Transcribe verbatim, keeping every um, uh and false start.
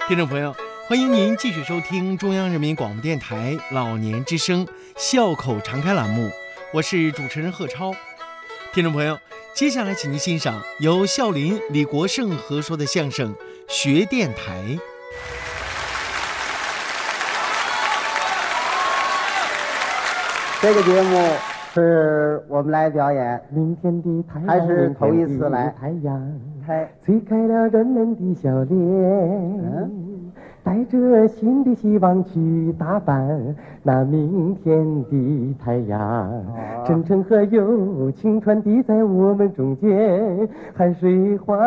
听众朋友，欢迎您继续收听中央人民广播电台老年之声笑口常开栏目，我是主持人贺超。听众朋友，接下来请您欣赏由孝林、李国盛合说的相声《学电台》。 这个节目是我们来表演， 明天的太阳， 还是头一次来？ 太阳开催开了人们的笑脸， 嗯， 带着新的希望去打扮那明天的太阳。 哦真诚和友情传递在我们中间，汗水花